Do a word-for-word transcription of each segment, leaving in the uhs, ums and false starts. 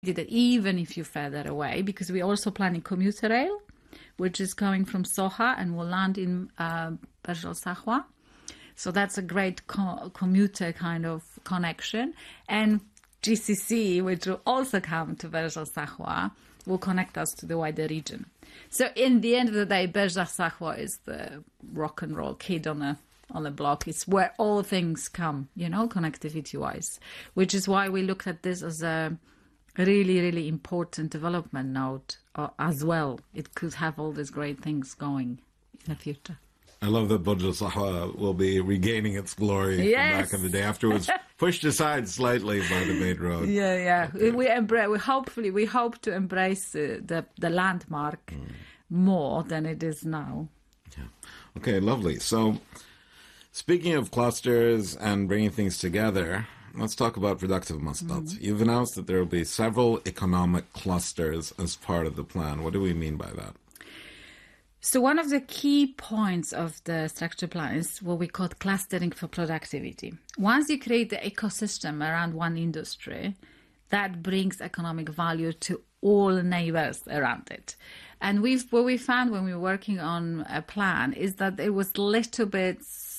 that even if you're further away, because we're also planning commuter rail, which is coming from Soha and will land in uh, Burj Al Sahwa. So that's a great co- commuter kind of connection. And G C C, which will also come to Burj Al Sahwa, will connect us to the wider region. So in the end of the day, Burj Al Sahwa is the rock and roll kid on a on the block. It's where all things come, you know, connectivity-wise, which is why we look at this as a really, really important development node uh, as well. It could have all these great things going in the future. I love that Burj Al Sahwa will be regaining its glory yes. from back in the day after it was pushed aside slightly by the main road. Yeah, yeah. Okay. We embrace. We hopefully we hope to embrace uh, the the landmark mm. more than it is now. Yeah. Okay, lovely. So, speaking of clusters and bringing things together, let's talk about productive Muscat. Mm. You've announced that there will be several economic clusters as part of the plan. What do we mean by that? So one of the key points of the structure plan is what we call clustering for productivity. Once you create the ecosystem around one industry, that brings economic value to all neighbors around it. And we've what we found when we were working on a plan is that it was a little bit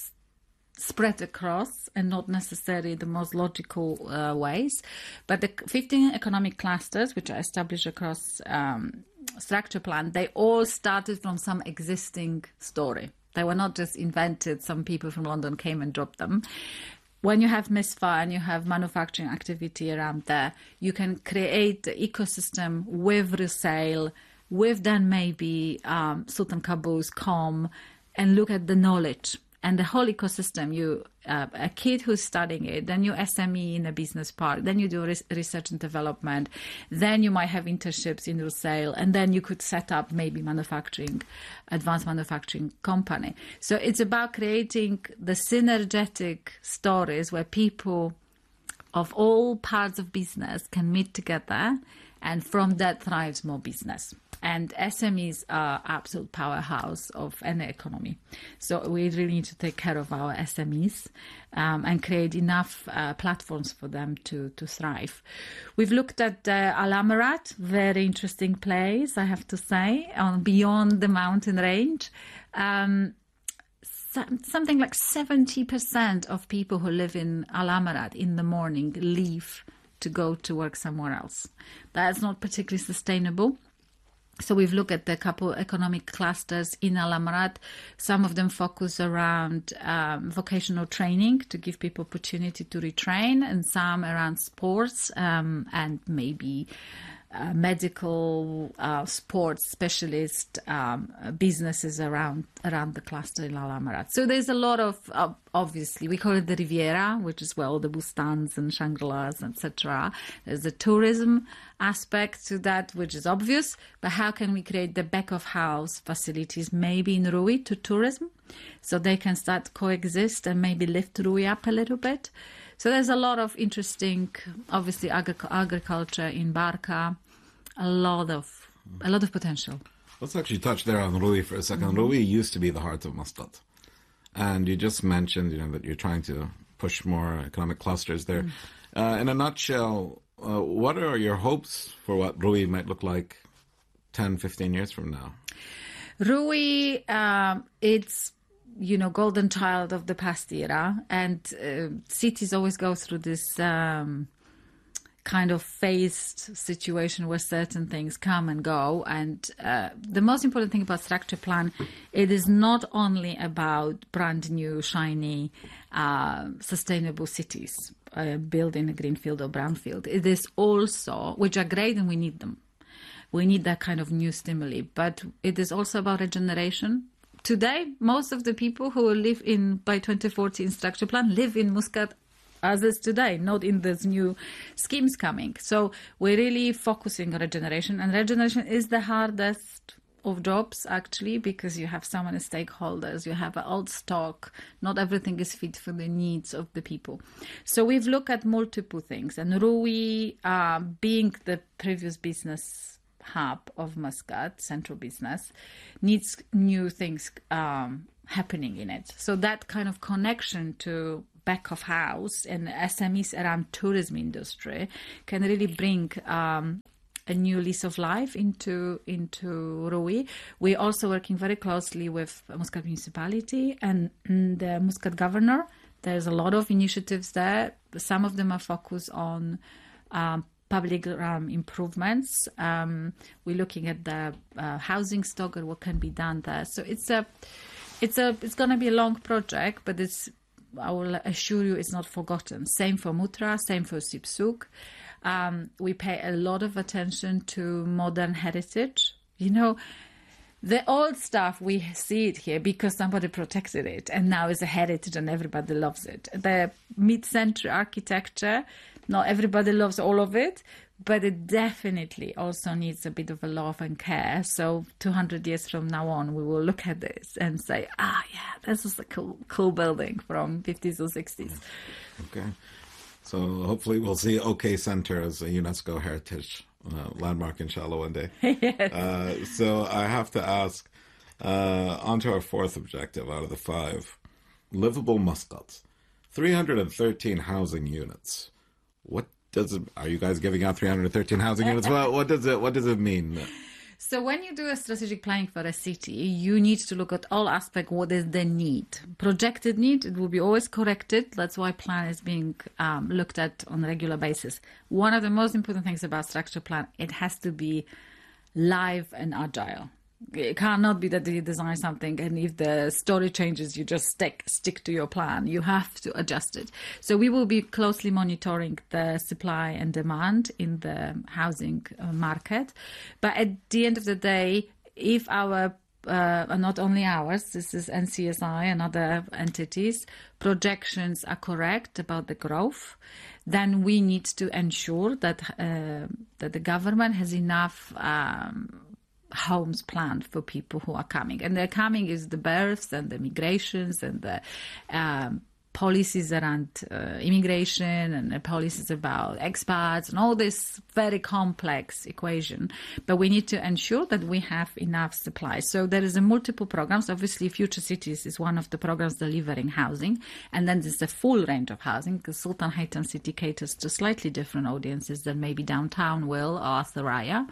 spread across and not necessarily the most logical uh, ways. But the fifteen economic clusters, which are established across um, structure plan, they all started from some existing story. They were not just invented. Some people from London came and dropped them. When you have MISFA and you have manufacturing activity around there, you can create the ecosystem with resale, with then maybe um, Sultan Qaboos, Com, and look at the knowledge. And the whole ecosystem, you uh, a kid who's studying it, then you S M E in a business park, then you do res- research and development, then you might have internships in resale, and then you could set up maybe manufacturing, advanced manufacturing company. So it's about creating the synergetic stories where people of all parts of business can meet together, and from that thrives more business. And S M Es are absolute powerhouse of any economy. So we really need to take care of our S M Es um, and create enough uh, platforms for them to, to thrive. We've looked at uh, Al Amarat, very interesting place, I have to say, on beyond the mountain range. Um, something like seventy percent of people who live in Al Amarat in the morning leave to go to work somewhere else. That's not particularly sustainable. So we've looked at the couple economic clusters in Al Amarat. Some of them focus around um, vocational training to give people opportunity to retrain, and some around sports um, and maybe uh, medical, uh, sports specialist um, businesses around around the cluster in Al Amarat. So there's a lot of, uh, obviously, we call it the Riviera, which is well the Bustans and Shangri-Las, et cetera. There's the tourism aspect to that, which is obvious, but how can we create the back of house facilities, maybe in Rui to tourism, so they can start coexist and maybe lift Rui up a little bit. So there's a lot of interesting, obviously, agri- agriculture in Barca, a lot of a lot of potential. Let's actually touch there on Rui for a second. Mm-hmm. Rui used to be the heart of Muscat, and you just mentioned, you know, that you're trying to push more economic clusters there. Mm-hmm. Uh, in a nutshell, uh, what are your hopes for what Rui might look like ten, fifteen years from now? Rui, um, it's, you know, golden child of the past era, and uh, cities always go through this um, kind of phased situation where certain things come and go. And uh, the most important thing about structure plan, it is not only about brand new, shiny, uh, sustainable cities uh, built in a greenfield or brownfield. It is also, which are great and we need them. We need that kind of new stimuli, but it is also about regeneration. Today, most of the people who live in, by twenty forty in structure plan, live in Muscat as is today, not in these new schemes coming. So we're really focusing on regeneration, and regeneration is the hardest of jobs, actually, because you have so many stakeholders, you have an old stock, not everything is fit for the needs of the people. So we've looked at multiple things, and Rui, uh, being the previous business hub of Muscat, central business, needs new things um, happening in it. So that kind of connection to back of house and S M Es around tourism industry can really bring um, a new lease of life into into Rui. We're also working very closely with Muscat municipality and the Muscat governor. There's a lot of initiatives there. Some of them are focused on um, public um, improvements. Um, we're looking at the uh, housing stock and what can be done there. So it's a, it's a, it's going to be a long project, but it's, I will assure you, it's not forgotten. Same for Mutra, same for Sipsuk. Um, we pay a lot of attention to modern heritage. You know, the old stuff, we see it here because somebody protected it, and now it's a heritage and everybody loves it. The mid-century architecture, not everybody loves all of it, but it definitely also needs a bit of a love and care. So two hundred years from now on, we will look at this and say, ah, yeah, this is a cool, cool building from fifties or sixties. Okay. So hopefully we'll see OK Center as a UNESCO heritage uh, landmark, inshallah, one day. Yes. Uh, so I have to ask, uh, on to our fourth objective out of the five, livable Muscat. three hundred thirteen housing units. What does it, are you guys giving out three hundred thirteen housing units? What, what does it, what does it mean? So when you do a strategic planning for a city, you need to look at all aspects. What is the need? Projected need, it will be always corrected. That's why plan is being um, looked at on a regular basis. One of the most important things about structure plan, it has to be live and agile. It cannot be that you design something and if the story changes, you just stick stick to your plan. You have to adjust it. So we will be closely monitoring the supply and demand in the housing market. But at the end of the day, if our uh, not only ours, this is N C S I and other entities, projections are correct about the growth, then we need to ensure that uh, that the government has enough um, homes planned for people who are coming. And they're coming is the births and the migrations and the um, policies around uh, immigration and the policies about expats and all this very complex equation. But we need to ensure that we have enough supply. So there is a multiple programs. Obviously, Future Cities is one of the programs delivering housing. And then there's a full range of housing because Sultan Haytham City caters to slightly different audiences than maybe downtown will or Thuraya.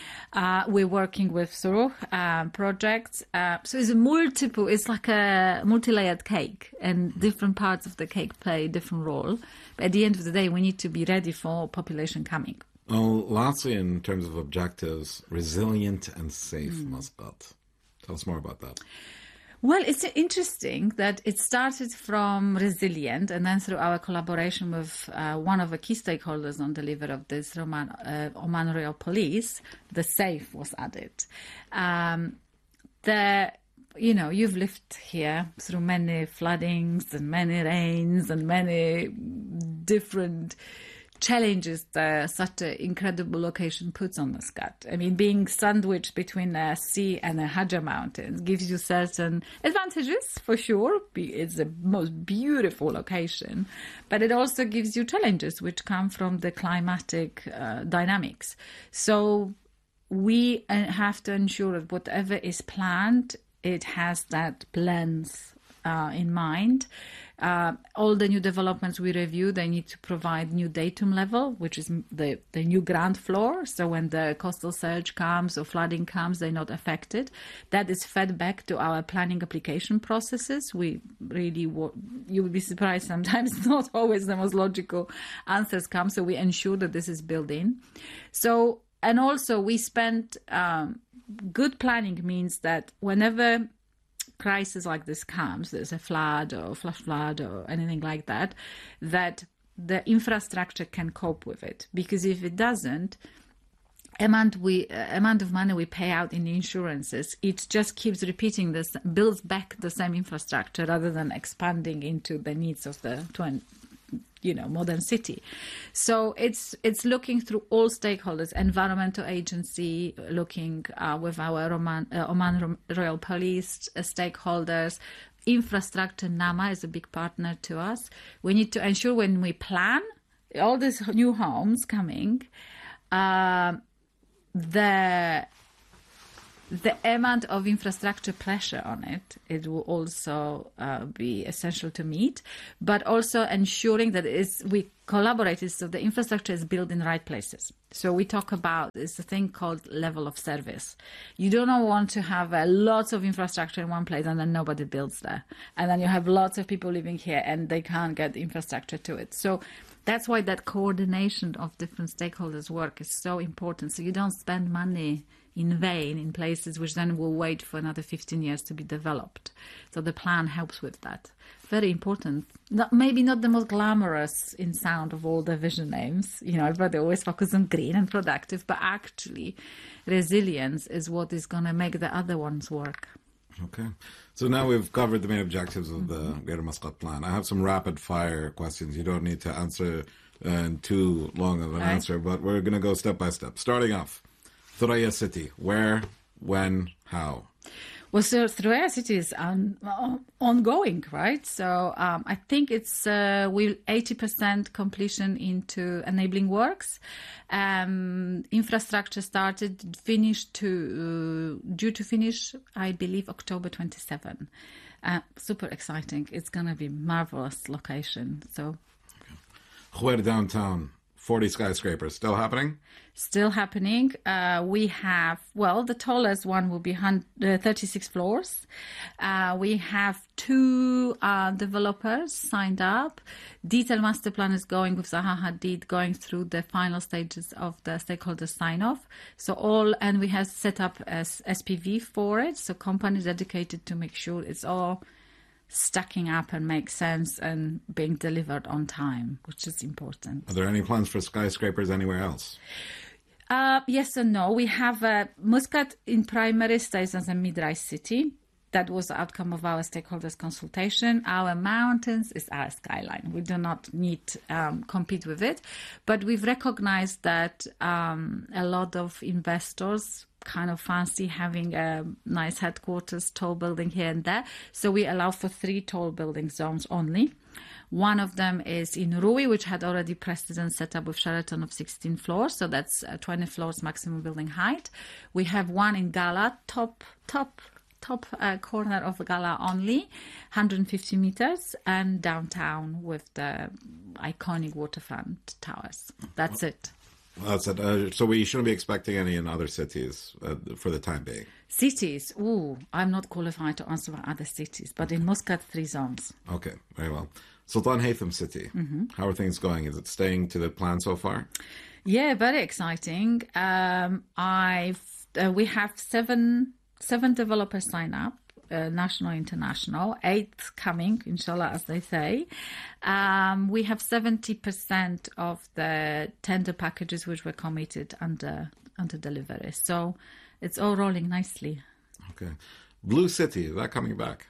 Uh, we're working with Suruh uh, projects. Uh, so it's a multiple, it's like a multi-layered cake and different parts of the cake play a different role. But at the end of the day, we need to be ready for population coming. Well, lastly, in terms of objectives, resilient and safe mm. Muscat. Tell us more about that. Well, it's interesting that it started from resilient and then through our collaboration with uh, one of the key stakeholders on delivery of this Oman, uh, Oman Royal Police, the SAFE was added. Um, the, you know, you've lived here through many floodings and many rains and many different challenges that such an incredible location puts on Muscat. I mean, being sandwiched between a sea and a Hajar Mountains gives you certain advantages, for sure. It's the most beautiful location, but it also gives you challenges which come from the climatic uh, dynamics. So we have to ensure that whatever is planned, it has that lens uh, in mind. Uh, all the new developments we review, they need to provide new datum level, which is the, the new ground floor. So when the coastal surge comes or flooding comes, they're not affected. That is fed back to our planning application processes. We really, you would be surprised sometimes, not always the most logical answers come. So we ensure that this is built in. So, and also we spend, um, good planning means that whenever crisis like this comes, there's a flood or flash flood or anything like that, that the infrastructure can cope with it. Because if it doesn't, amount we uh, amount of money we pay out in the insurances, it just keeps repeating this, builds back the same infrastructure rather than expanding into the needs of the twenty, you know, modern city. So it's it's looking through all stakeholders, environmental agency, looking uh, with our Oman, uh, Oman Royal Police uh, stakeholders, infrastructure. NAMA is a big partner to us. We need to ensure when we plan all these new homes coming, uh, the the amount of infrastructure pressure on it, it will also uh, be essential to meet, but also ensuring that is we collaborated so the infrastructure is built in the right places. So we talk about it's a thing called level of service. You do not want to have uh, lots of infrastructure in one place and then nobody builds there. And then you have lots of people living here and they can't get infrastructure to it. So that's why that coordination of different stakeholders' work is so important. So you don't spend money in vain in places which then will wait for another fifteen years to be developed. So the plan helps with that. Very important. Not, maybe not the most glamorous in sound of all the vision names. You know, everybody always focuses on green and productive, but actually resilience is what is going to make the other ones work. Okay. So now we've covered the main objectives of the Greater Muscat Plan. I have some rapid fire questions. You don't need to answer uh, in too long of an Right. answer, but we're going to go step by step. Starting off, Thuraya City. Where, when, how? Well, so Thuraya City is on, on, ongoing, right? So um, I think it's uh, we eighty percent completion into enabling works. Um, infrastructure started, finished to uh, due to finish, I believe, October twenty-seventh. Uh, super exciting. It's going to be marvelous location. So Khuer downtown. forty skyscrapers. Still happening? still happening. Uh, we have, well, the tallest one will be one hundred, uh, thirty-six floors. Uh, we have two uh, developers signed up. Detailed master plan is going with Zaha Hadid, going through the final stages of the stakeholder sign-off. So all, and we have set up as S P V for it. So companies dedicated to make sure it's all stacking up and make sense and being delivered on time, which is important. Are there any plans for skyscrapers anywhere else? Uh, yes and no. We have uh, Muscat in primary stays as a mid-rise city. That was the outcome of our stakeholders consultation. Our mountains is our skyline. We do not need um, compete with it, but we've recognized that um, a lot of investors kind of fancy having a nice headquarters, tall building here and there. So we allow for three tall building zones only. One of them is in Rui, which had already precedent set up with Sheraton of sixteen floors. So that's uh, twenty floors maximum building height. We have one in Gala, top, top, top uh, corner of Gala only, one hundred fifty meters, and downtown with the iconic waterfront towers. That's it. That's it. Uh, so we shouldn't be expecting any in other cities uh, for the time being. Cities, ooh, I'm not qualified to answer about other cities, but in Muscat, three zones. Okay, very well. Sultan Haytham City. Mm-hmm. How are things going? Is it staying to the plan so far? Yeah, very exciting. Um, I've uh, we have seven seven developers sign up. Uh, national, international, eight coming, inshallah, as they say. Um, we have seventy percent of the tender packages which were committed under under delivery. So it's all rolling nicely. Okay. Blue City, is that coming back?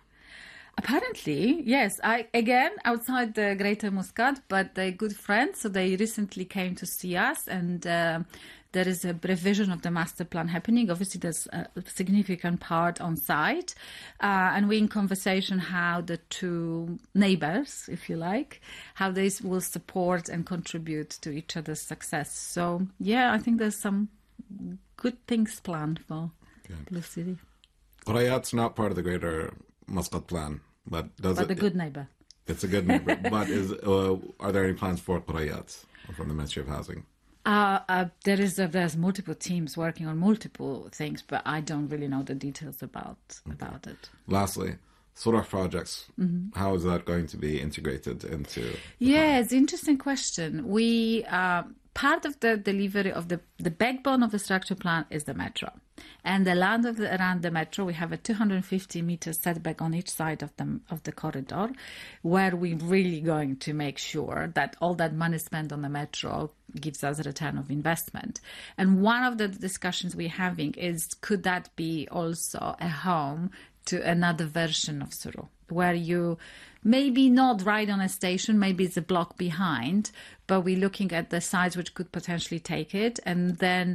Apparently, yes. I again outside the Greater Muscat, but they're good friends. So they recently came to see us, and uh, there is a revision of the master plan happening. Obviously, there's a significant part on site, uh, and we're in conversation how the two neighbors, if you like, how they will support and contribute to each other's success. So, yeah, I think there's some good things planned for Okay. Blue City. Qurayat's not part of the Greater Muscat Plan, but does But it? the good neighbor. It's a good neighbor. But is uh, are there any plans for Qurayat from the Ministry of Housing? Uh, uh, there is a, there's multiple teams working on multiple things, but I don't really know the details about about it. Lastly, Surah projects. Mm-hmm. How is that going to be integrated into? Yeah, it's an interesting question. We uh, part of the delivery of the the backbone of the structure plan is the metro, and the land of the, around the metro. We have a two hundred fifty meter setback on each side of the of the corridor, where we're really going to make sure that all that money spent on the metro gives us a return of investment. And one of the discussions we're having is, could that be also a home to another version of Suru, where you maybe not right on a station, maybe it's a block behind, but we're looking at the sites which could potentially take it, and then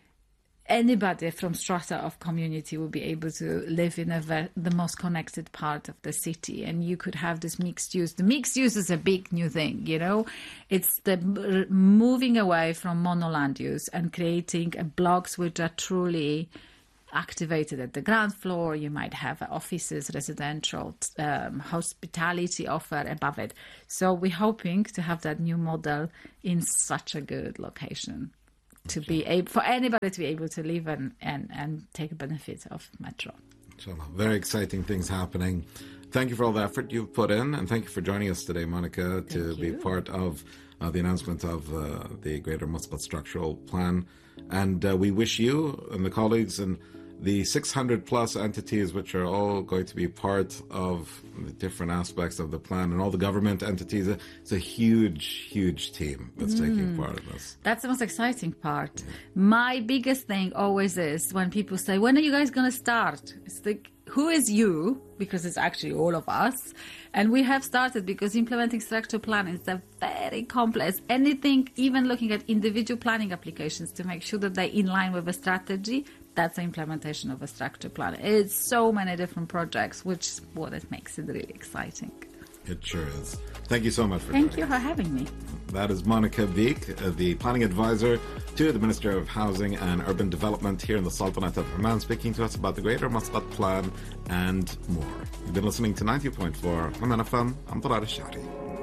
anybody from strata of community will be able to live in a ver- the most connected part of the city, and you could have this mixed use. The mixed use is a big new thing, you know. It's the r- moving away from monoland use and creating a blocks which are truly activated at the ground floor. You might have offices, residential, um, hospitality offer above it. So we're hoping to have that new model in such a good location to be able for anybody to be able to live and, and, and take benefit of metro. Inshallah. Very exciting things happening. Thank you for all the effort you've put in, and thank you for joining us today, Monica, to be part of uh, the announcement of uh, the Greater Muscat Structural Plan. And uh, we wish you and the colleagues and the six hundred plus entities which are all going to be part of the different aspects of the plan, and all the government entities. It's a huge, huge team that's mm. taking part of this. That's the most exciting part. Yeah. My biggest thing always is when people say, when are you guys going to start? It's like, who is you? Because it's actually all of us. And we have started because implementing structural planning is a very complex. Anything, even looking at individual planning applications to make sure that they're in line with a strategy, that's the implementation of a structural plan. It's so many different projects, which is what it makes it really exciting. It sure is. Thank you so much for Thank you us. for having me. That is Monica Beek, uh, the planning advisor to the Minister of Housing and Urban Development here in the Sultanate of Oman, speaking to us about the Greater Muscat Plan and more. You've been listening to ninety point four Oman F M. I'm Tarar al-Shari.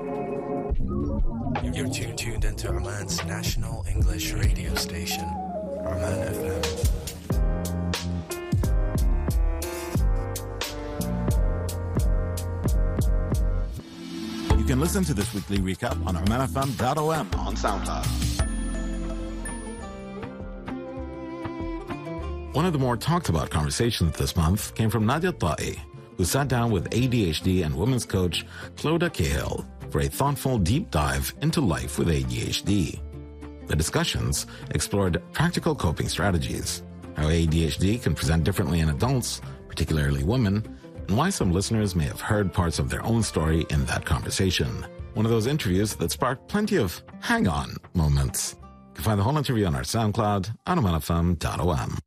You're tuned into Oman's national English radio station, Oman F M. You can listen to this weekly recap on oman f m dot o m on SoundCloud. One of the more talked about conversations this month came from Nadia Ta'i, who sat down with A D H D and women's coach Clodagh Cahill for a thoughtful deep dive into life with A D H D. The discussions explored practical coping strategies, how A D H D can present differently in adults, particularly women, and why some listeners may have heard parts of their own story in that conversation. One of those interviews that sparked plenty of hang-on moments. You can find the whole interview on our SoundCloud on oman f m dot o m.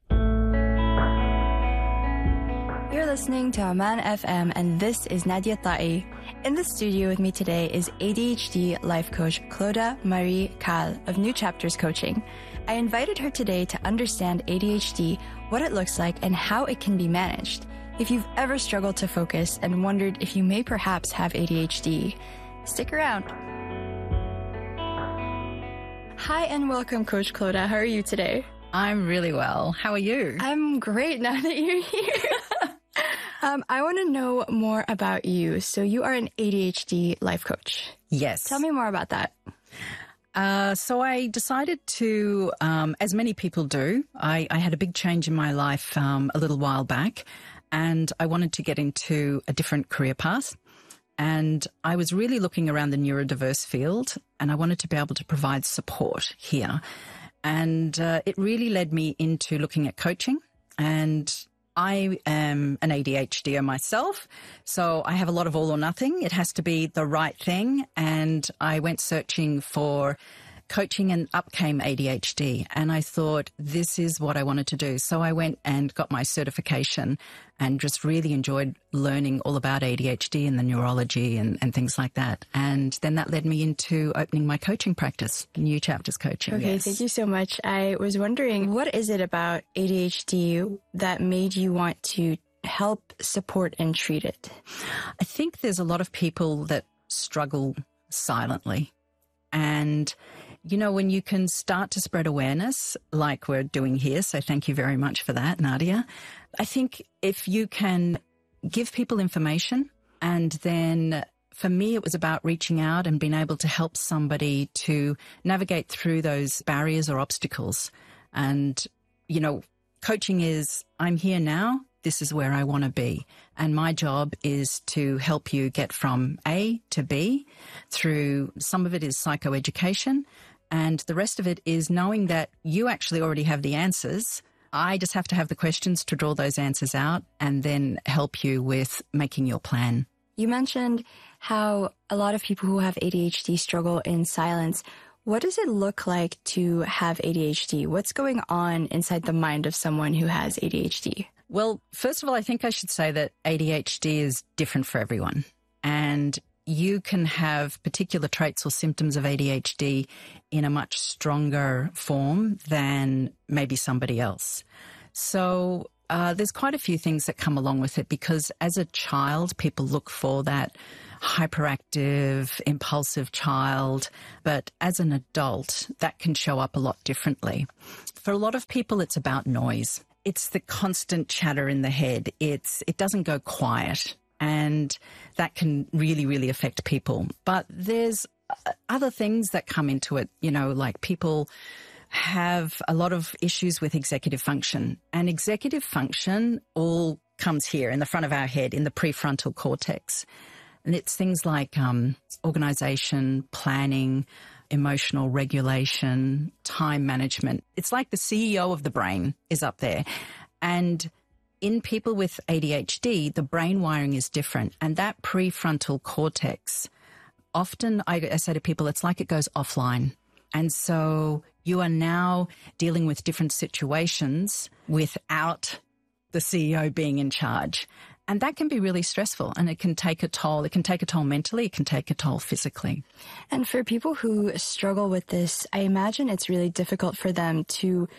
You're listening to Oman F M, and this is Nadia Ta'i. In the studio with me today is A D H D life coach Clodagh Marie Cahill of New Chapters Coaching. I invited her today to understand A D H D, what it looks like, and how it can be managed. If you've ever struggled to focus and wondered if you may perhaps have A D H D, stick around. Hi and welcome, Coach Clodagh. How are you today? I'm really well. How are you? I'm great now that you're here. um, I want to know more about you. So you are an A D H D life coach. Yes. Tell me more about that. Uh, so I decided to, um, as many people do, I, I had a big change in my life um, a little while back. And I wanted to get into a different career path. And I was really looking around the neurodiverse field, and I wanted to be able to provide support here. And uh, it really led me into looking at coaching. And I am an A D H D er myself, so I have a lot of all or nothing. It has to be the right thing. And I went searching for coaching, and up came A D H D. And I thought, this is what I wanted to do. So I went and got my certification and just really enjoyed learning all about A D H D and the neurology and, and things like that. And then that led me into opening my coaching practice, New Chapters Coaching. Okay, yes. Thank you so much. I was wondering, what is it about A D H D that made you want to help support and treat it? I think there's a lot of people that struggle silently. And you know, when you can start to spread awareness like we're doing here, so thank you very much for that, Nadia. I think if you can give people information, and then for me it was about reaching out and being able to help somebody to navigate through those barriers or obstacles. And, you know, coaching is, I'm here now, this is where I want to be. And my job is to help you get from A to B through, some of it is psychoeducation, and the rest of it is knowing that you actually already have the answers. I just have to have the questions to draw those answers out and then help you with making your plan. You mentioned how a lot of people who have A D H D struggle in silence. What does it look like to have A D H D? What's going on inside the mind of someone who has A D H D? Well, first of all, I think I should say that A D H D is different for everyone. And you can have particular traits or symptoms of A D H D in a much stronger form than maybe somebody else. So uh, there's quite a few things that come along with it, because as a child, people look for that hyperactive, impulsive child. But as an adult, that can show up a lot differently. For a lot of people, it's about noise. It's the constant chatter in the head. It's it doesn't go quiet, and that can really, really affect people. But there's other things that come into it, you know, like people have a lot of issues with executive function. And executive function all comes here in the front of our head, in the prefrontal cortex. And it's things like um, organisation, planning, emotional regulation, time management. It's like the C E O of the brain is up there. And in people with A D H D, the brain wiring is different. And that prefrontal cortex, often I, I say to people, it's like it goes offline. And so you are now dealing with different situations without the C E O being in charge. And that can be really stressful, and it can take a toll. It can take a toll mentally. It can take a toll physically. And for people who struggle with this, I imagine it's really difficult for them to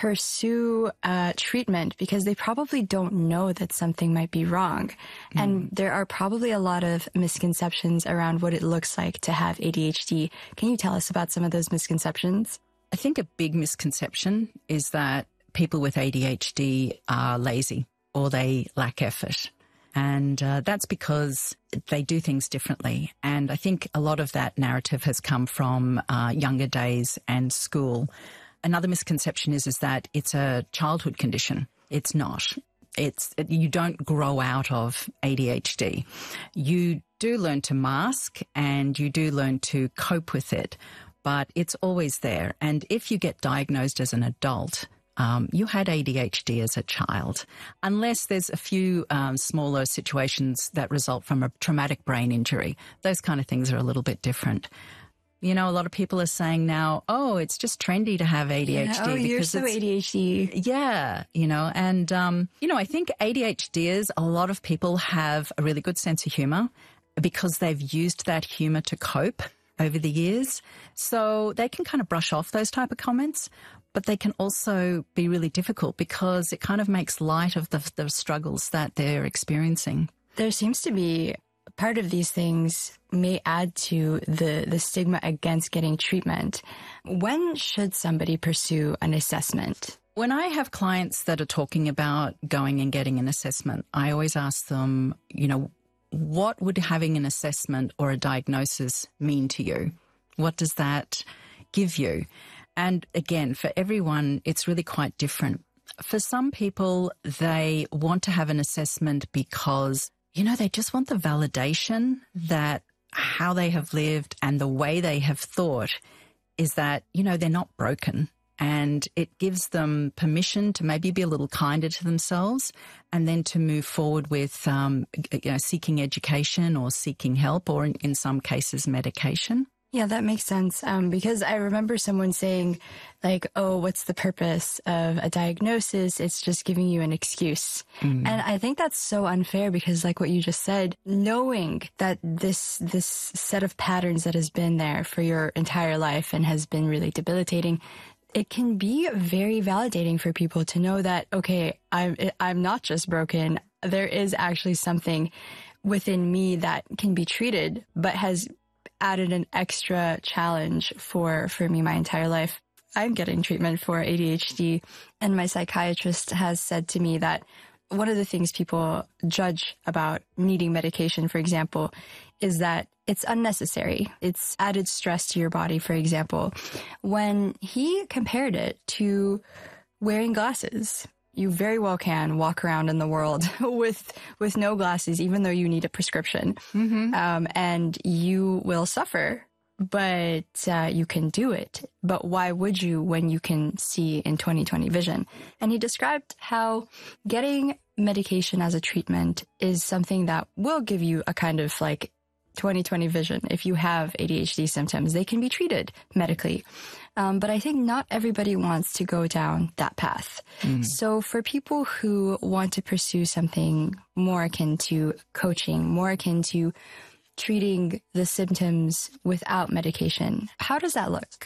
pursue uh, treatment because they probably don't know that something might be wrong. Mm. And there are probably a lot of misconceptions around what it looks like to have A D H D. Can you tell us about some of those misconceptions? I think a big misconception is that people with A D H D are lazy or they lack effort. And uh, that's because they do things differently. And I think a lot of that narrative has come from uh, younger days and school. Another misconception is, is that it's a childhood condition. It's not. It's you don't grow out of A D H D. You do learn to mask and you do learn to cope with it, but it's always there. And if you get diagnosed as an adult, Um, you had A D H D as a child, unless there's a few um, smaller situations that result from a traumatic brain injury. Those kind of things are a little bit different. You know, a lot of people are saying now, oh, it's just trendy to have A D H D. Yeah, oh, because you're so it's, A D H D. Yeah, you know, and, um, you know, I think ADHDers, a lot of people have a really good sense of humour because they've used that humour to cope over the years. So they can kind of brush off those type of comments. But they can also be really difficult because it kind of makes light of the, the struggles that they're experiencing. There seems to be part of these things may add to the, the stigma against getting treatment. When should somebody pursue an assessment? When I have clients that are talking about going and getting an assessment, I always ask them, you know, what would having an assessment or a diagnosis mean to you? What does that give you? And again, for everyone, it's really quite different. For some people, they want to have an assessment because, you know, they just want the validation that how they have lived and the way they have thought is that, you know, they're not broken. And it gives them permission to maybe be a little kinder to themselves and then to move forward with, um, you know, seeking education or seeking help or in, in some cases, medication. Yeah, that makes sense. Um, because I remember someone saying like, oh, what's the purpose of a diagnosis? It's just giving you an excuse. Mm. And I think that's so unfair because like what you just said, knowing that this, this set of patterns that has been there for your entire life and has been really debilitating, it can be very validating for people to know that, okay, I'm, I'm not just broken. There is actually something within me that can be treated, but has added an extra challenge for, for me my entire life. I'm getting treatment for A D H D, and my psychiatrist has said to me that one of the things people judge about needing medication, for example, is that it's unnecessary. It's added stress to your body, for example. When he compared it to wearing glasses, you very well can walk around in the world with with no glasses, even though you need a prescription. Mm-hmm. Um, and you will suffer, but uh, you can do it. But why would you when you can see in twenty twenty vision? And he described how getting medication as a treatment is something that will give you a kind of like twenty twenty vision. If you have A D H D symptoms, they can be treated medically. Um, but I think not everybody wants to go down that path. Mm. So for people who want to pursue something more akin to coaching, more akin to treating the symptoms without medication, how does that look?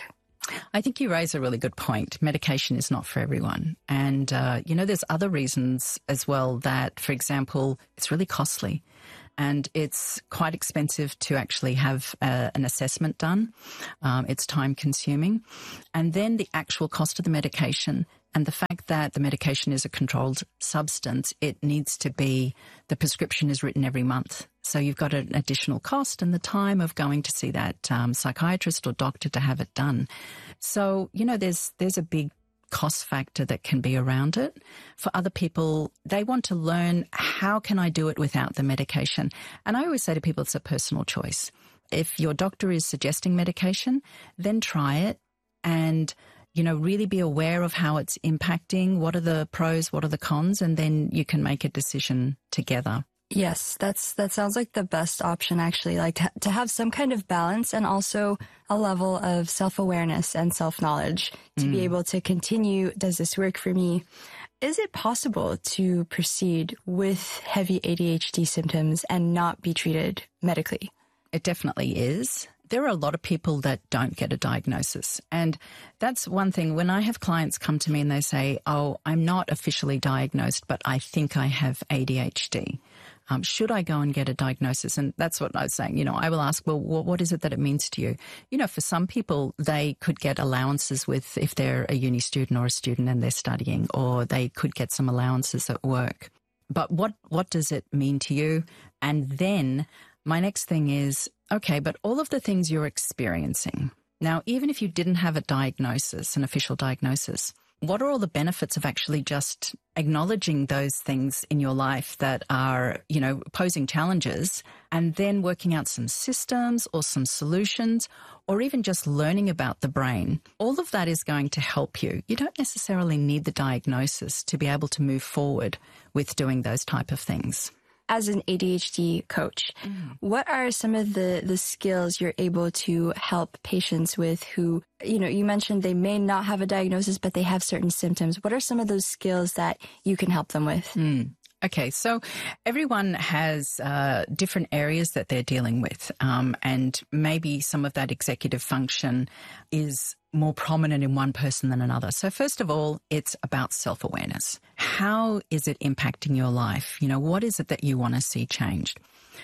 I think you raise a really good point. Medication is not for everyone. And, uh, you know, there's other reasons as well that, for example, it's really costly and it's quite expensive to actually have uh, an assessment done. Um, it's time consuming. And then the actual cost of the medication and the fact that the medication is a controlled substance, it needs to be, the prescription is written every month. So you've got an additional cost and the time of going to see that um, psychiatrist or doctor to have it done. So, you know, there's there's a big cost factor that can be around it. For other people, they want to learn, how can I do it without the medication? And I always say to people, it's a personal choice. If your doctor is suggesting medication, then try it and, you know, really be aware of how it's impacting, what are the pros, what are the cons, and then you can make a decision together. Yes, that's that sounds like the best option, actually, like to, to have some kind of balance and also a level of self-awareness and self-knowledge to mm. be able to continue, does this work for me? Is it possible to proceed with heavy A D H D symptoms and not be treated medically? It definitely is. There are a lot of people that don't get a diagnosis. And that's one thing. When I have clients come to me and they say, oh, I'm not officially diagnosed, but I think I have A D H D. Um, should I go and get a diagnosis? And that's what I was saying. You know, I will ask, well, what is it that it means to you? You know, for some people, they could get allowances with, if they're a uni student or a student and they're studying, or they could get some allowances at work. But what, what does it mean to you? And then my next thing is, okay, but all of the things you're experiencing. Now, even if you didn't have a diagnosis, an official diagnosis, what are all the benefits of actually just acknowledging those things in your life that are, you know, posing challenges, and then working out some systems or some solutions, or even just learning about the brain? All of that is going to help you. You don't necessarily need the diagnosis to be able to move forward with doing those type of things. As an A D H D coach, mm. what are some of the, the skills you're able to help patients with who, you know, you mentioned they may not have a diagnosis, but they have certain symptoms. What are some of those skills that you can help them with? Mm. Okay, so everyone has uh, different areas that they're dealing with, um, and maybe some of that executive function is more prominent in one person than another. So first of all, it's about self-awareness. How is it impacting your life? You know, what is it that you want to see changed?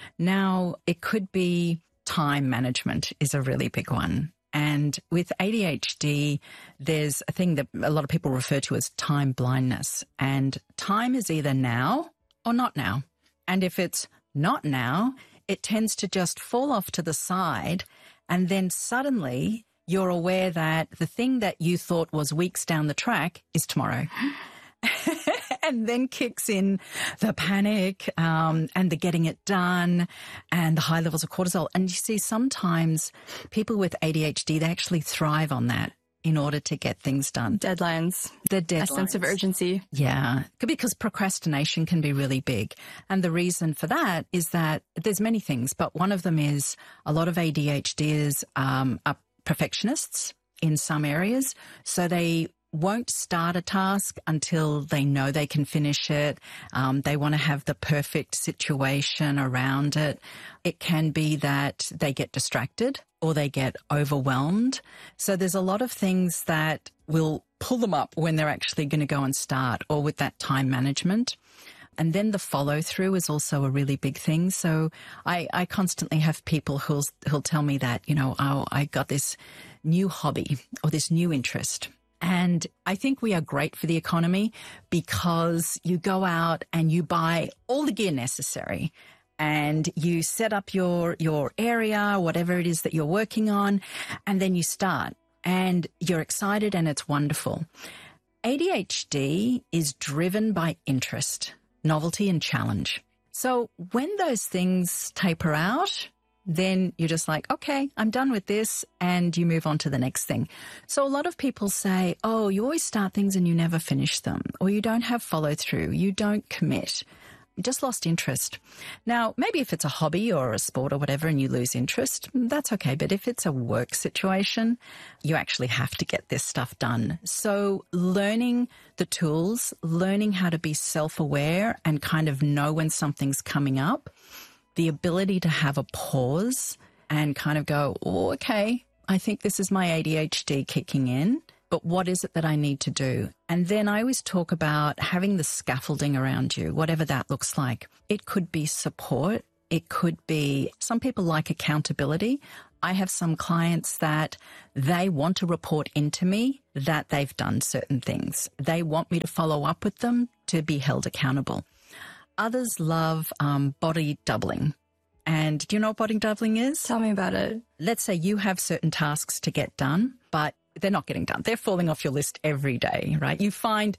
Now, it could be time management is a really big one. And with A D H D, there's a thing that a lot of people refer to as time blindness. And time is either now or not now. And if it's not now, it tends to just fall off to the side. And then suddenly you're aware that the thing that you thought was weeks down the track is tomorrow. And then kicks in the panic um, and the getting it done and the high levels of cortisol. And you see, sometimes people with A D H D, they actually thrive on that in order to get things done. Deadlines. The deadlines. A sense of urgency. Yeah, because procrastination can be really big. And the reason for that is that there's many things, but one of them is a lot of A D H Ders um, are perfectionists in some areas. So they won't start a task until they know they can finish it. Um, they want to have the perfect situation around it. It can be that they get distracted or they get overwhelmed. So there's a lot of things that will pull them up when they're actually going to go and start, or with that time management. And then the follow through is also a really big thing. So I, I constantly have people who'll, who'll tell me that, you know, oh, I got this new hobby or this new interest. And I think we are great for the economy because you go out and you buy all the gear necessary and you set up your, your area, whatever it is that you're working on, and then you start and you're excited and it's wonderful. A D H D is driven by interest, novelty and challenge. So when those things taper out, then you're just like, okay, I'm done with this, and you move on to the next thing. So a lot of people say, oh, you always start things and you never finish them, or you don't have follow through, you don't commit. You just lost interest. Now, maybe if it's a hobby or a sport or whatever and you lose interest, that's okay. But if it's a work situation, you actually have to get this stuff done. So learning the tools, learning how to be self-aware and kind of know when something's coming up, the ability to have a pause and kind of go, oh, okay, I think this is my A D H D kicking in, but what is it that I need to do? And then I always talk about having the scaffolding around you, whatever that looks like. It could be support. It could be, some people like accountability. I have some clients that they want to report into me that they've done certain things. They want me to follow up with them to be held accountable. Others love um, body doubling. And do you know what body doubling is? Tell me about it. Let's say you have certain tasks to get done, but they're not getting done. They're falling off your list every day, right? You find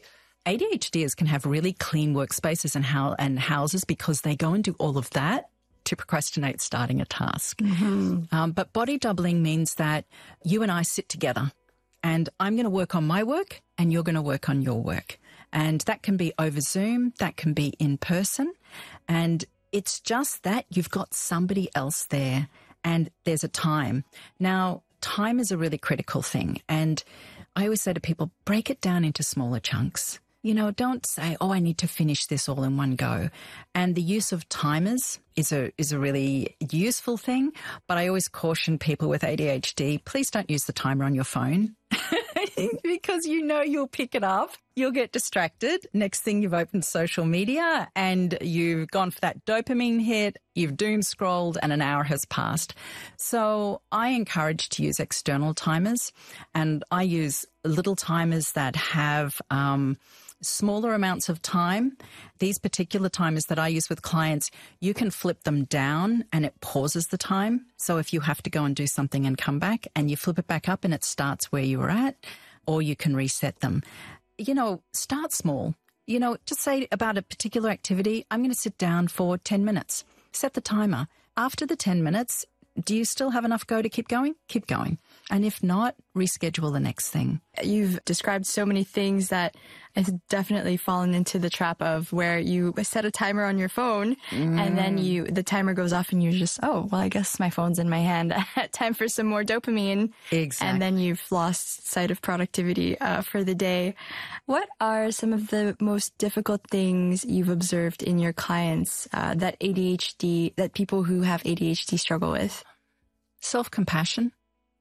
ADHDers can have really clean workspaces and, how, and houses because they go and do all of that to procrastinate starting a task. Mm-hmm. Um, but body doubling means that you and I sit together and I'm going to work on my work and you're going to work on your work. And that can be over Zoom, that can be in person. And it's just that you've got somebody else there and there's a time. Now, time is a really critical thing. And I always say to people, break it down into smaller chunks. You know, don't say, oh, I need to finish this all in one go. And the use of timers is a is a really useful thing. But I always caution people with A D H D, please don't use the timer on your phone because you know you'll pick it up. You'll get distracted. Next thing you've opened social media and you've gone for that dopamine hit, you've doom scrolled and an hour has passed. So I encourage to use external timers and I use little timers that have um, smaller amounts of time. These particular timers that I use with clients, you can flip them down and it pauses the time. So if you have to go and do something and come back and you flip it back up and it starts where you were at, or you can reset them. You know, start small. You know, just say about a particular activity, I'm going to sit down for ten minutes. Set the timer. After the ten minutes, do you still have enough go to keep going? Keep going. And if not, reschedule the next thing. You've described so many things that I've definitely fallen into the trap of where you set a timer on your phone mm. and then you the timer goes off and you're just, oh, well, I guess my phone's in my hand. Time for some more dopamine. Exactly. And then you've lost sight of productivity uh, for the day. What are some of the most difficult things you've observed in your clients uh, that A D H D, that people who have A D H D struggle with? Self-compassion.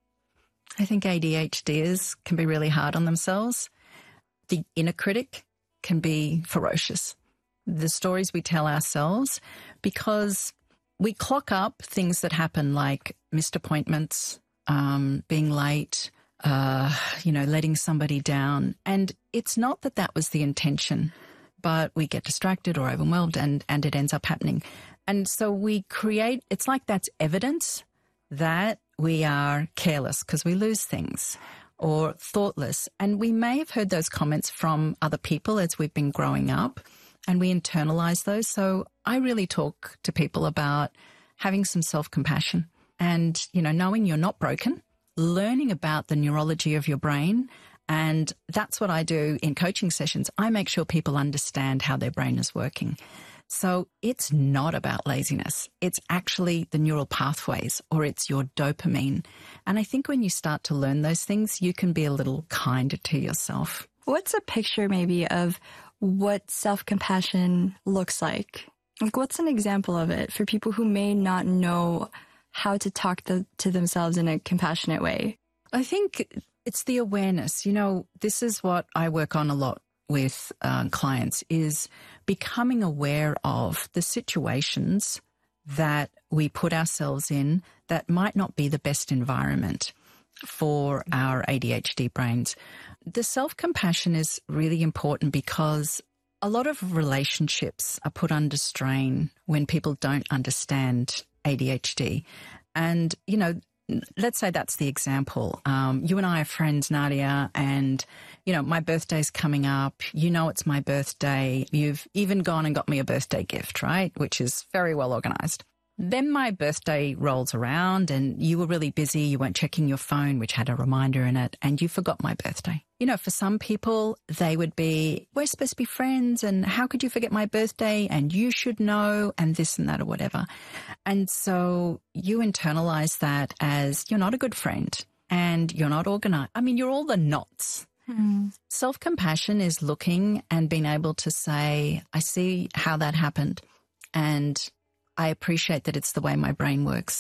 I think A D H Ders can be really hard on themselves. The inner critic can be ferocious. The stories we tell ourselves, because we clock up things that happen like missed appointments, um, being late, uh, you know, letting somebody down. And it's not that that was the intention, but we get distracted or overwhelmed and, and it ends up happening. And so we create, it's like that's evidence that we are careless because we lose things or thoughtless. And we may have heard those comments from other people as we've been growing up and we internalize those. So I really talk to people about having some self-compassion and, you know, knowing you're not broken, learning about the neurology of your brain. And that's what I do in coaching sessions. I make sure people understand how their brain is working. So it's not about laziness. It's actually the neural pathways or it's your dopamine. And I think when you start to learn those things, you can be a little kinder to yourself. What's a picture maybe of what self-compassion looks like? Like what's an example of it for people who may not know how to talk to, to themselves in a compassionate way? I think it's the awareness. You know, this is what I work on a lot with uh, clients is becoming aware of the situations that we put ourselves in that might not be the best environment for our A D H D brains. The self-compassion is really important because a lot of relationships are put under strain when people don't understand A D H D. And, you know, let's say that's the example. Um, you and I are friends, Nadia, and, you know, my birthday's coming up. You know it's my birthday. You've even gone and got me a birthday gift, right? Which is very well organized. Then my birthday rolls around and you were really busy. You weren't checking your phone, which had a reminder in it, and you forgot my birthday. You know, for some people, they would be, we're supposed to be friends and how could you forget my birthday and you should know and this and that or whatever. And so you internalize that as you're not a good friend and you're not organized. I mean, you're all the nots. Mm. Self-compassion is looking and being able to say, I see how that happened and I appreciate that it's the way my brain works.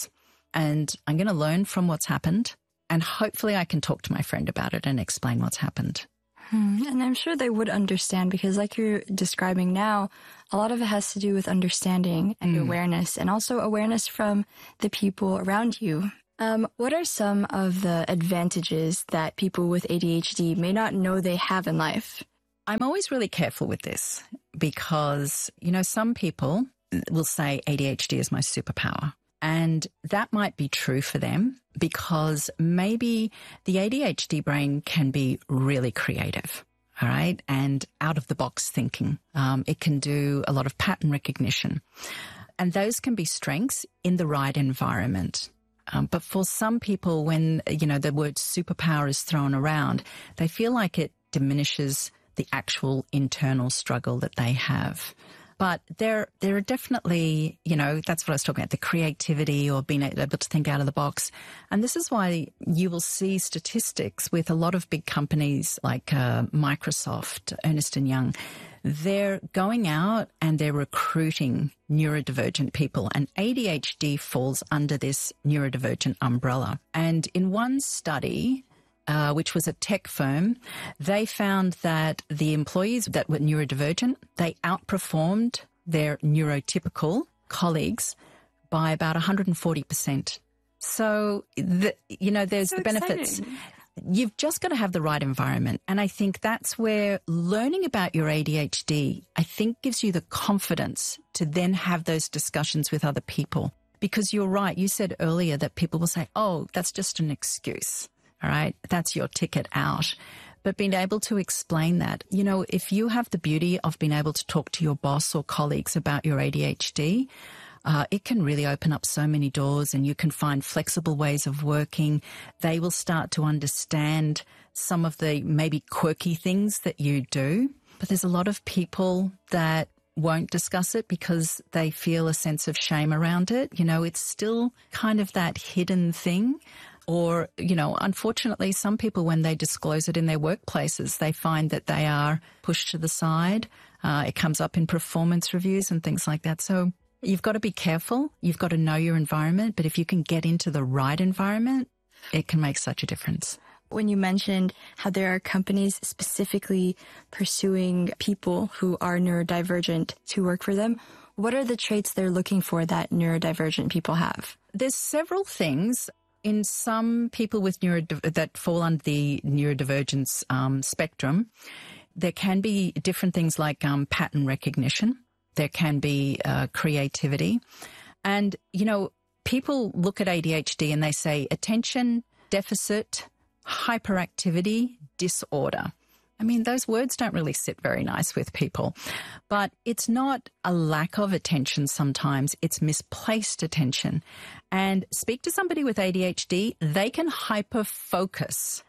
and I'm going to learn from what's happened. And hopefully I can talk to my friend about it and explain what's happened. Hmm. And I'm sure they would understand because like you're describing now, a lot of it has to do with understanding and mm. awareness, and also awareness from the people around you. Um, what are some of the advantages that people with A D H D may not know they have in life? I'm always really careful with this because, you know, some people will say A D H D is my superpower. And that might be true for them because maybe the A D H D brain can be really creative, all right, and out-of-the-box thinking. Um, it can do a lot of pattern recognition. And those can be strengths in the right environment. Um, but for some people, when, you know, the word superpower is thrown around, they feel like it diminishes the actual internal struggle that they have. But there, there are definitely, you know, that's what I was talking about, the creativity or being able to think out of the box. And this is why you will see statistics with a lot of big companies like uh, Microsoft, Ernst and Young. They're going out and they're recruiting neurodivergent people, and A D H D falls under this neurodivergent umbrella. And in one study, Uh, which was a tech firm, they found that the employees that were neurodivergent, they outperformed their neurotypical colleagues by about one hundred forty percent. So, the, you know, there's so the benefits. Exciting. You've just got to have the right environment. And I think that's where learning about your A D H D, I think, gives you the confidence to then have those discussions with other people. Because you're right. You said earlier that people will say, oh, that's just an excuse. All right, that's your ticket out. But being able to explain that, you know, if you have the beauty of being able to talk to your boss or colleagues about your A D H D, uh, it can really open up so many doors, and you can find flexible ways of working. They will start to understand some of the maybe quirky things that you do. But there's a lot of people that won't discuss it because they feel a sense of shame around it. You know, it's still kind of that hidden thing. Or, you know, unfortunately, some people, when they disclose it in their workplaces, they find that they are pushed to the side. Uh, it comes up in performance reviews and things like that. So you've got to be careful. You've got to know your environment. But if you can get into the right environment, it can make such a difference. When you mentioned how there are companies specifically pursuing people who are neurodivergent to work for them, what are the traits they're looking for that neurodivergent people have? There's several things. In some people with neuro that fall under the neurodivergence um, spectrum, there can be different things like um, pattern recognition. There can be uh, creativity. And, you know, people look at A D H D and they say attention deficit hyperactivity disorder. I mean, those words don't really sit very nice with people, but it's not a lack of attention sometimes, it's misplaced attention. And speak to somebody with A D H D, they can hyper-focus.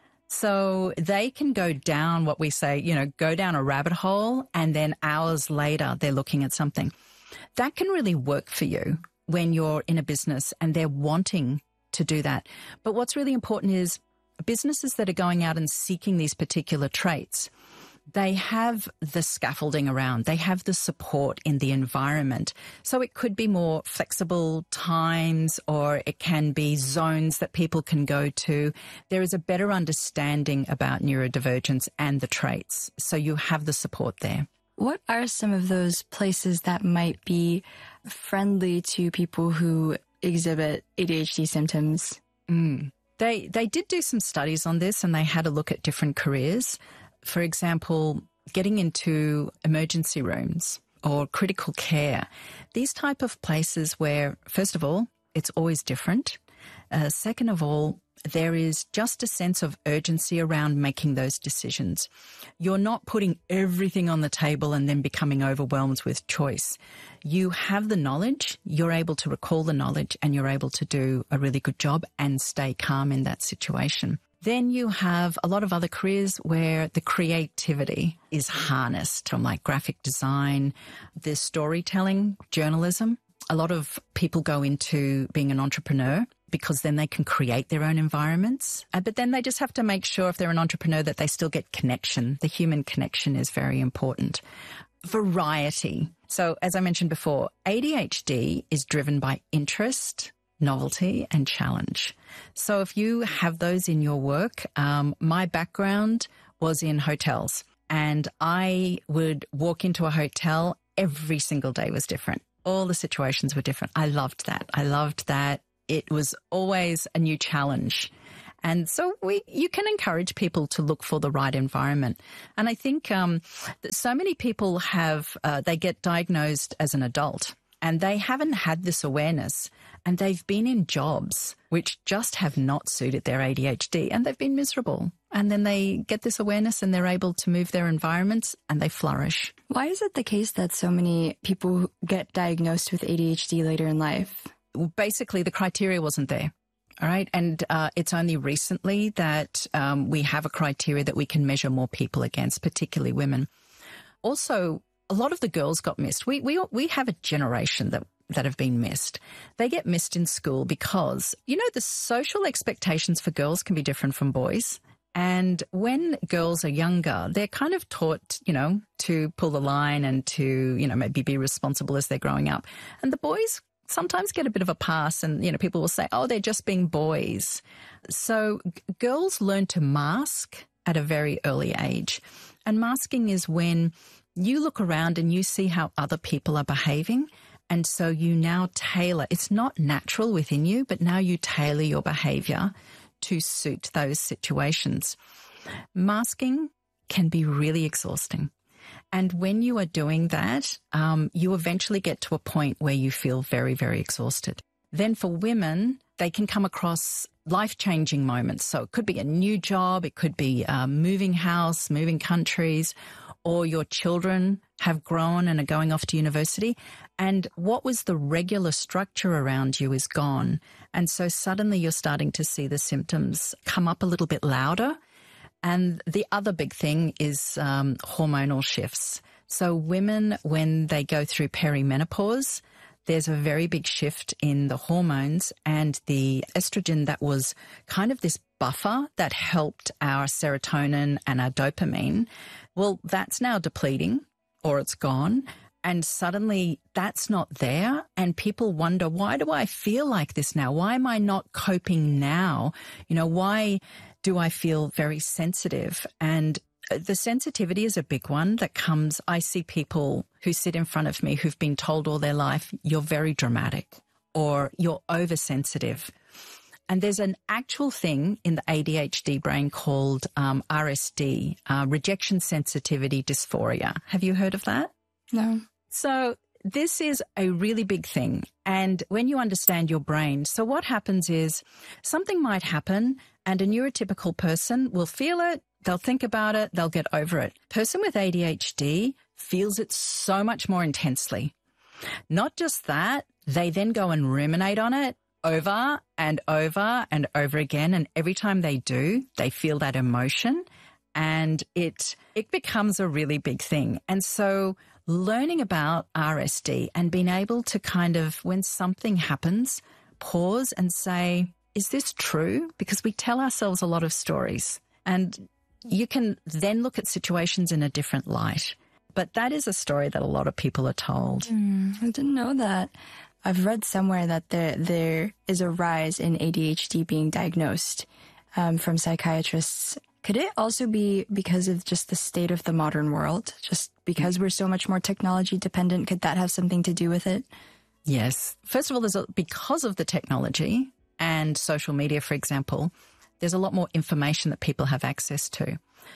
So they can go down what we say, you know, go down a rabbit hole, and then hours later they're looking at something. That can really work for you when you're in a business and they're wanting to do that. But what's really important is businesses that are going out and seeking these particular traits, they have the scaffolding around, they have the support in the environment. So it could be more flexible times, or it can be zones that people can go to. There is a better understanding about neurodivergence and the traits. So you have the support there. What are some of those places that might be friendly to people who exhibit A D H D symptoms? Mm. They they did do some studies on this, and they had a look at different careers. For example, getting into emergency rooms or critical care. These type of places where, first of all, it's always different. Uh, second of all, there is just a sense of urgency around making those decisions. You're not putting everything on the table and then becoming overwhelmed with choice. You have the knowledge, you're able to recall the knowledge, and you're able to do a really good job and stay calm in that situation. Then you have a lot of other careers where the creativity is harnessed, from like graphic design, the storytelling, journalism. A lot of people go into being an entrepreneur because then they can create their own environments. Uh, but then they just have to make sure, if they're an entrepreneur, that they still get connection. The human connection is very important. Variety. So as I mentioned before, A D H D is driven by interest, novelty, and challenge. So if you have those in your work, um, my background was in hotels, and I would walk into a hotel, every single day was different. All the situations were different. I loved that. I loved that it was always a new challenge. And so we, you can encourage people to look for the right environment. And I think um, that so many people have, uh, they get diagnosed as an adult and they haven't had this awareness, and they've been in jobs which just have not suited their A D H D, and they've been miserable. And then they get this awareness and they're able to move their environments and they flourish. Why is it the case that so many people get diagnosed with A D H D later in life? Basically, the criteria wasn't there. All right. And uh, it's only recently that um, we have a criteria that we can measure more people against, particularly women. Also, a lot of the girls got missed. We we we have a generation that, that have been missed. They get missed in school because, you know, the social expectations for girls can be different from boys. And when girls are younger, they're kind of taught, you know, to pull the line and to, you know, maybe be responsible as they're growing up. And the boys sometimes get a bit of a pass, and, you know, people will say, oh, they're just being boys. So g- girls learn to mask at a very early age. And masking is when you look around and you see how other people are behaving. And so you now tailor. It's not natural within you, but now you tailor your behavior to suit those situations. Masking can be really exhausting. And when you are doing that, um, you eventually get to a point where you feel very, very exhausted. Then for women, they can come across life-changing moments. So it could be a new job, it could be uh, moving house, moving countries, or your children have grown and are going off to university. And what was the regular structure around you is gone. And so suddenly you're starting to see the symptoms come up a little bit louder. And the other big thing is um, hormonal shifts. So women, when they go through perimenopause, there's a very big shift in the hormones, and the estrogen that was kind of this buffer that helped our serotonin and our dopamine, well, that's now depleting, or it's gone. And suddenly that's not there. And people wonder, why do I feel like this now? Why am I not coping now? You know, why do I feel very sensitive? And the sensitivity is a big one that comes. I see people who sit in front of me who've been told all their life, you're very dramatic or you're oversensitive. And there's an actual thing in the A D H D brain called um, R S D, uh, rejection sensitivity dysphoria. Have you heard of that? No. So this is a really big thing. And when you understand your brain, so what happens is something might happen and a neurotypical person will feel it, they'll think about it, they'll get over it. Person with A D H D feels it so much more intensely. Not just that, they then go and ruminate on it over and over and over again. And every time they do, they feel that emotion, and it it becomes a really big thing. And so learning about R S D and being able to kind of, when something happens, pause and say, is this true? Because we tell ourselves a lot of stories, and you can then look at situations in a different light. But that is a story that a lot of people are told. Mm, I didn't know that. I've read somewhere that there there is a rise in A D H D being diagnosed um, from psychiatrists. Could it also be because of just the state of the modern world? Just because we're so much more technology dependent, could that have something to do with it? Yes. First of all, there's a, because of the technology and social media, for example, there's a lot more information that people have access to.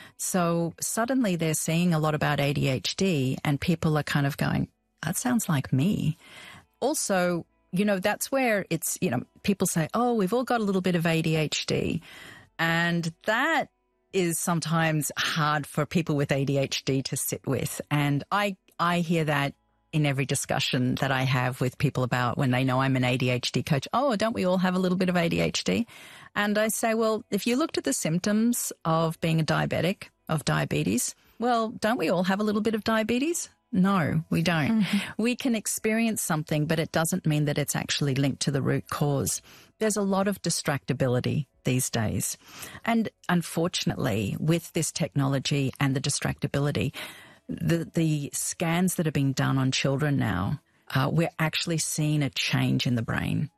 So suddenly they're seeing a lot about A D H D and people are kind of going, that sounds like me. Also, you know, that's where it's, you know, people say, oh, we've all got a little bit of A D H D. And that is sometimes hard for people with A D H D to sit with. And I, I hear that in every discussion that I have with people about when they know I'm an A D H D coach. Oh, don't we all have a little bit of A D H D? And I say, well, if you looked at the symptoms of being a diabetic, of diabetes, well, don't we all have a little bit of diabetes? No, we don't. Mm-hmm. We can experience something, but it doesn't mean that it's actually linked to the root cause. There's a lot of distractibility these days. And unfortunately, with this technology and the distractibility, the, the scans that are being done on children now, uh, we're actually seeing a change in the brain.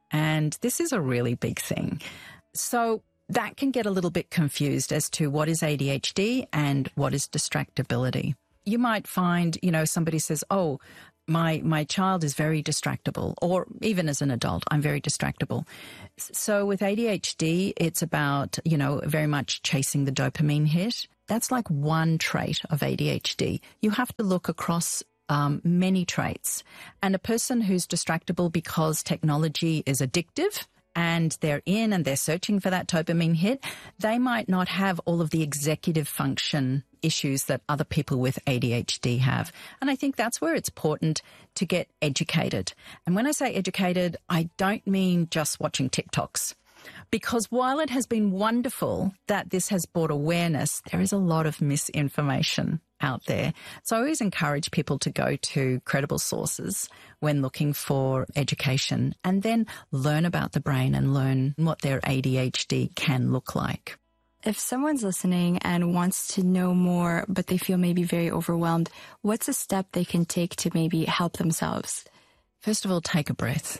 And this is a really big thing. So that can get a little bit confused as to what is A D H D and what is distractibility. You might find, you know, somebody says, oh, my my child is very distractible, or even as an adult, I'm very distractible. So with A D H D, it's about, you know, very much chasing the dopamine hit. That's like one trait of A D H D. You have to look across um, many traits. And a person who's distractible because technology is addictive, and they're in and they're searching for that dopamine hit, they might not have all of the executive function issues that other people with A D H D have. And I think that's where it's important to get educated. And when I say educated, I don't mean just watching TikToks. Because while it has been wonderful that this has brought awareness, there is a lot of misinformation out there. So I always encourage people to go to credible sources when looking for education, and then learn about the brain and learn what their A D H D can look like. If someone's listening and wants to know more, but they feel maybe very overwhelmed, what's a step they can take to maybe help themselves? First of all, take a breath.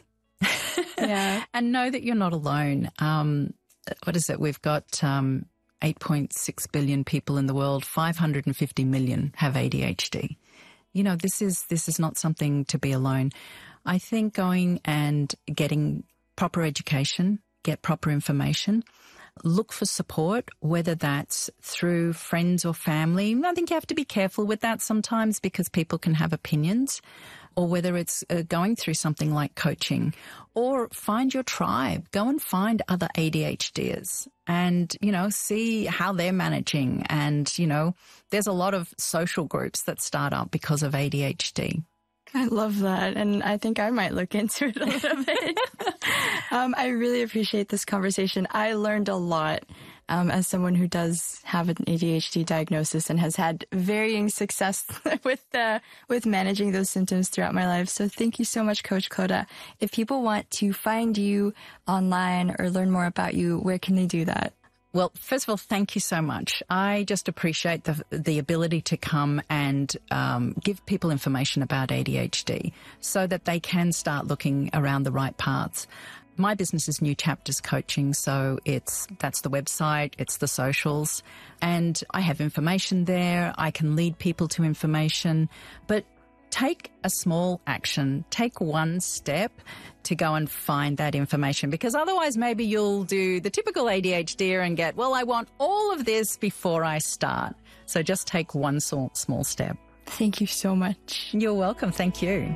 Yeah. And know that you're not alone. Um, what is it? We've got um, eight point six billion people in the world. five hundred fifty million have A D H D. You know, this is this is not something to be alone. I think going and getting proper education, get proper information, look for support, whether that's through friends or family. I think you have to be careful with that sometimes because people can have opinions. Or whether it's uh, going through something like coaching, or find your tribe, go and find other ADHDers and, you know, see how they're managing. And, you know, there's a lot of social groups that start up because of A D H D. I love that. And I think I might look into it a little bit. um, I really appreciate this conversation. I learned a lot um, as someone who does have an A D H D diagnosis and has had varying success with uh, with managing those symptoms throughout my life. So thank you so much, Coach Clodagh. If people want to find you online or learn more about you, where can they do that? Well, first of all, thank you so much. I just appreciate the the ability to come and um, give people information about A D H D so that they can start looking around the right paths. My business is New Chapters Coaching, so it's that's the website, it's the socials, and I have information there. I can lead people to information, but take a small action, take one step to go and find that information, because otherwise maybe you'll do the typical A D H D and get, well, I want all of this before I start. So just take one small, small step. Thank you so much. You're welcome. Thank you.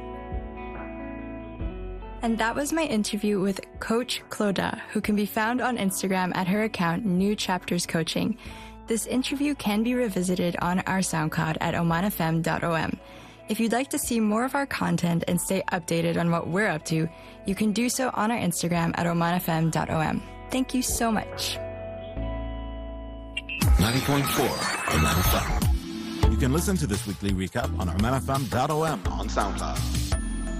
And that was my interview with Coach Clodagh, who can be found on Instagram at her account, New Chapters Coaching. This interview can be revisited on our SoundCloud at oman f m dot o m. If you'd like to see more of our content and stay updated on what we're up to, you can do so on our Instagram at oman f m dot o m. Thank you so much. ninety point four Oman F M. You can listen to this weekly recap on oman f m dot o m on SoundCloud.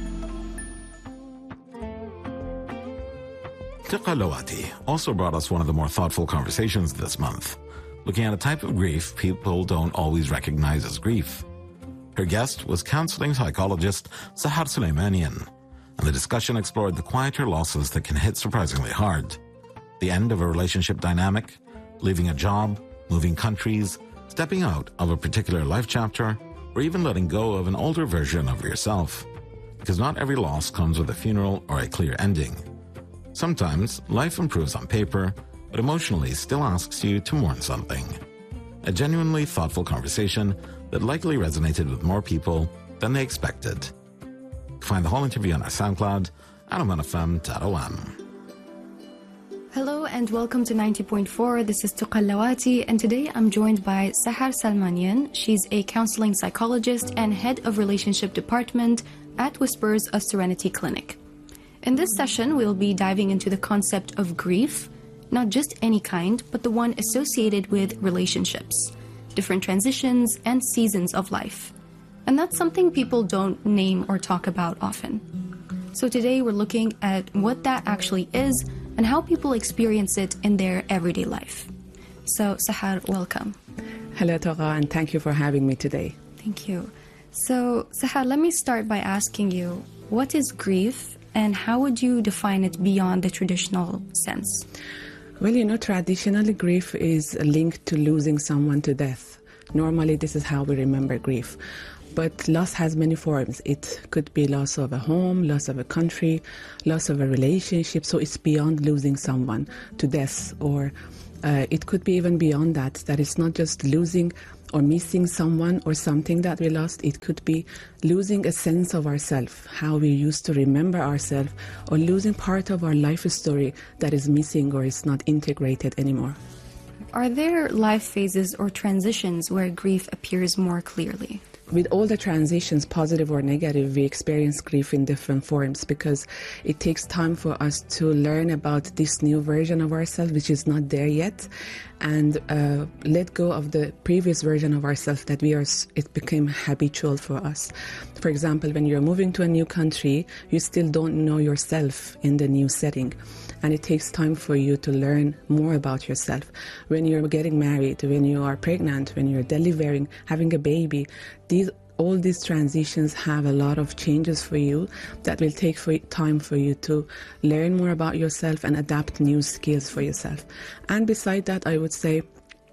Tuqa Lawati also brought us one of the more thoughtful conversations this month, looking at a type of grief people don't always recognize as grief. Her guest was counseling psychologist Sahar Suleimanian, and the discussion explored the quieter losses that can hit surprisingly hard. The end of a relationship dynamic, leaving a job, moving countries, stepping out of a particular life chapter, or even letting go of an older version of yourself. Because not every loss comes with a funeral or a clear ending. Sometimes life improves on paper, but emotionally still asks you to mourn something. A genuinely thoughtful conversation that likely resonated with more people than they expected. Find the whole interview on our SoundCloud at oman f m dot o m. Hello and welcome to ninety point four. This is Tuqa Lawati, and today I'm joined by Sahar Salmanian. She's a counseling psychologist and head of relationship department at Whispers of Serenity Clinic. In this session, we'll be diving into the concept of grief, not just any kind, but the one associated with relationships, different transitions and seasons of life. And that's something people don't name or talk about often. So today we're looking at what that actually is and how people experience it in their everyday life. So Sahar, welcome. Hello, Tuqa, and thank you for having me today. Thank you. So Sahar, let me start by asking you, what is grief And how would you define it beyond the traditional sense? Well, you know, traditionally grief is linked to losing someone to death. Normally, this is how we remember grief. But loss has many forms. It could be loss of a home, loss of a country, loss of a relationship. So it's beyond losing someone to death, or uh, it could be even beyond that, that it's not just losing or missing someone or something that we lost. It could be losing a sense of ourselves, how we used to remember ourselves, or losing part of our life story that is missing or is not integrated anymore. Are there life phases or transitions where grief appears more clearly? With all the transitions, positive or negative, we experience grief in different forms because it takes time for us to learn about this new version of ourselves, which is not there yet, and uh, let go of the previous version of ourselves that we are. It became habitual for us. For example, when you're moving to a new country, you still don't know yourself in the new setting. And it takes time for you to learn more about yourself. When you're getting married, when you are pregnant, when you're delivering, having a baby, these all these transitions have a lot of changes for you that will take for time for you to learn more about yourself and adapt new skills for yourself. And beside that, I would say,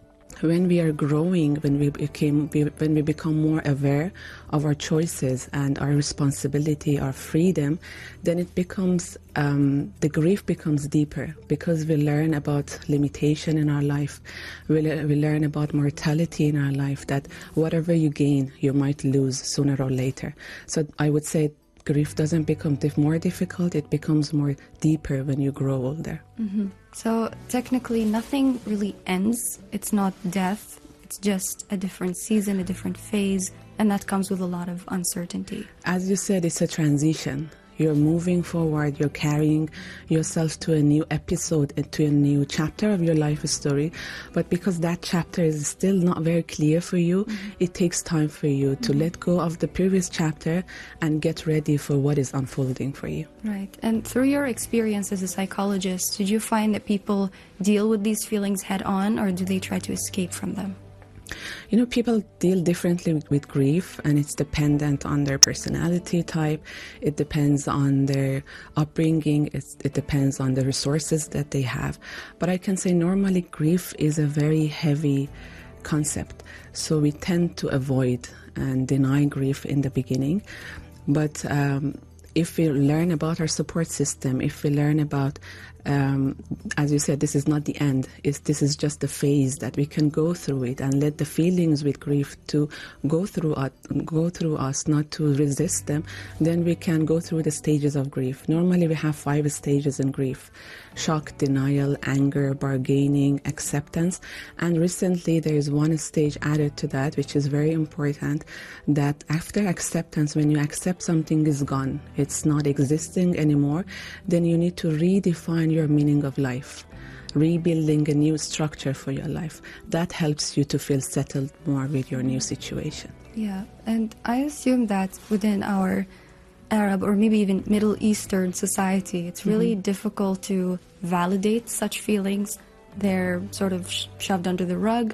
when we are growing, when we became, when we become more aware of our choices and our responsibility, our freedom, then it becomes, um, the grief becomes deeper because we learn about limitation in our life. We, le- we learn about mortality in our life, that whatever you gain, you might lose sooner or later. So I would say grief doesn't become dif- more difficult, it becomes more deeper when you grow older. Mm-hmm. So technically nothing really ends. It's not death. It's just a different season, a different phase, and that comes with a lot of uncertainty. As you said, it's a transition. You're moving forward, you're carrying yourself to a new episode, to a new chapter of your life story. But because that chapter is still not very clear for you, mm-hmm. it takes time for you to mm-hmm. let go of the previous chapter and get ready for what is unfolding for you. Right. And through your experience as a psychologist, did you find that people deal with these feelings head on, or do they try to escape from them? You know, people deal differently with, with grief, and it's dependent on their personality type. It depends on their upbringing. It's, it depends on the resources that they have. But I can say normally grief is a very heavy concept. So we tend to avoid and deny grief in the beginning. But um, if we learn about our support system, if we learn about, um, as you said, this is not the end. It's, this is just the phase that we can go through it and let the feelings with grief to go through us, go through us, not to resist them. Then we can go through the stages of grief. Normally, we have five stages in grief: shock, denial, anger, bargaining, acceptance. And recently, there is one stage added to that, which is very important. That after acceptance, when you accept something is gone, it's not existing anymore, then you need to redefine your meaning of life, rebuilding a new structure for your life. That helps you to feel settled more with your new situation. Yeah, and I assume that within our Arab or maybe even Middle Eastern society, it's really mm-hmm. difficult to validate such feelings. They're sort of sh- shoved under the rug.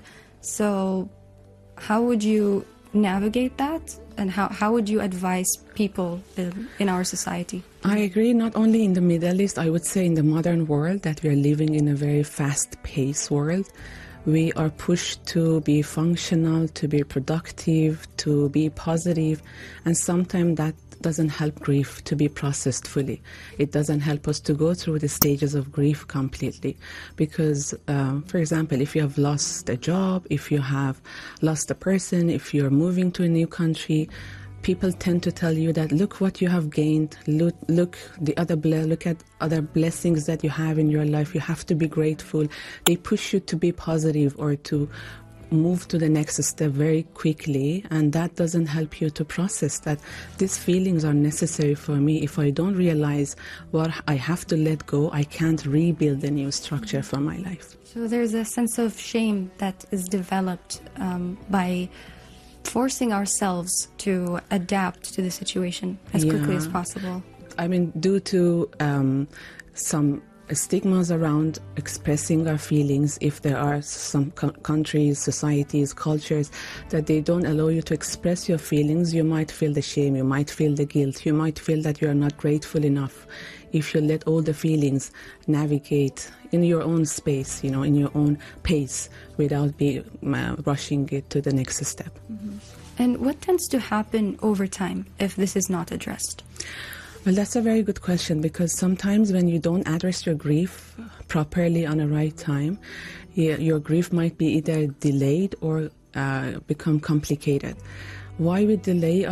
So how would you navigate that? And how, how would you advise people in, in our society? I agree, not only in the Middle East, I would say in the modern world, that we are living in a very fast-paced world. We are pushed to be functional, to be productive, to be positive, and sometimes that doesn't help grief to be processed fully. It doesn't help us to go through the stages of grief completely. Because, um, for example, if you have lost a job, if you have lost a person, if you're moving to a new country, people tend to tell you that look what you have gained, look, look the other ble- look at other blessings that you have in your life. You have to be grateful. They push you to be positive or to move to the next step very quickly, and that doesn't help you to process that these feelings are necessary for me. If I don't realize what I have to let go, I can't rebuild a new structure for my life. So there's a sense of shame that is developed um, by forcing ourselves to adapt to the situation as yeah. quickly as possible. I mean, due to um, some stigmas around expressing our feelings. If there are some co- countries, societies, cultures that they don't allow you to express your feelings, you might feel the shame, you might feel the guilt, you might feel that you are not grateful enough if you let all the feelings navigate in your own space, you know, in your own pace, without be uh, rushing it to the next step. Mm-hmm. And what tends to happen over time if this is not addressed? Well, that's a very good question, because sometimes when you don't address your grief properly on the right time, your grief might be either delayed or uh, become complicated. Why we delay